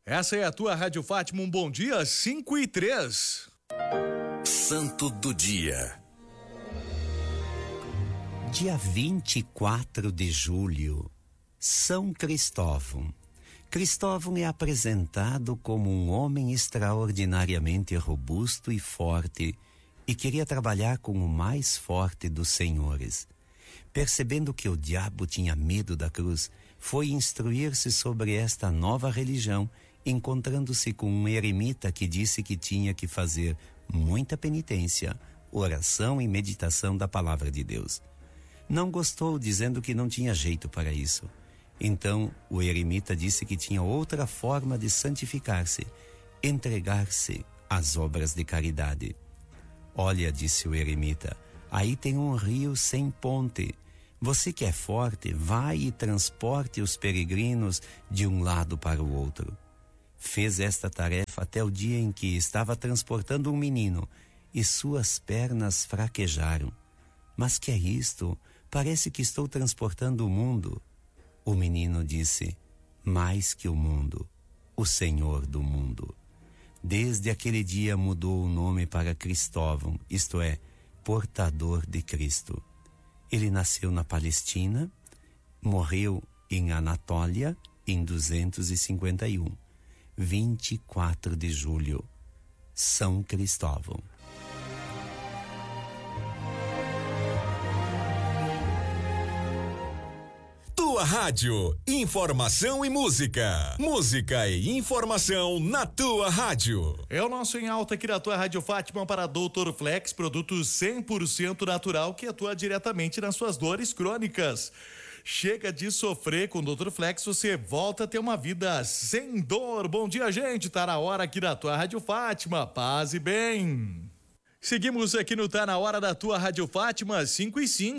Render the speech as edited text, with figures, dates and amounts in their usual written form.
Essa é a tua Rádio Fátima, um bom dia, 5:03. Santo do Dia. Dia 24 de julho, São Cristóvão. Cristóvão é apresentado como um homem extraordinariamente robusto e forte e queria trabalhar com o mais forte dos senhores. Percebendo que o diabo tinha medo da cruz, foi instruir-se sobre esta nova religião, encontrando-se com um eremita que disse que tinha que fazer muita penitência, oração e meditação da palavra de Deus. Não gostou, dizendo que não tinha jeito para isso. Então o eremita disse que tinha outra forma de santificar-se, entregar-se às obras de caridade. Olha, disse o eremita, aí tem um rio sem ponte. Você que é forte, vai e transporte os peregrinos de um lado para o outro. Fez esta tarefa até o dia em que estava transportando um menino e suas pernas fraquejaram. Mas que é isto? Parece que estou transportando o mundo. O menino disse, mais que o mundo, o Senhor do mundo. Desde aquele dia mudou o nome para Cristóvão, isto é, portador de Cristo. Ele nasceu na Palestina, morreu em Anatólia em 251, 24 de julho, São Cristóvão. Tua rádio, informação e música. Música e informação na tua rádio. É o nosso Em Alta aqui da tua Rádio Fátima para Doutor Flex, produto 100% natural que atua diretamente nas suas dores crônicas. Chega de sofrer com o Doutor Flex, você volta a ter uma vida sem dor. Bom dia, gente, tá na hora aqui da tua Rádio Fátima, paz e bem. Seguimos aqui no Tá na Hora da tua Rádio Fátima, 5:05.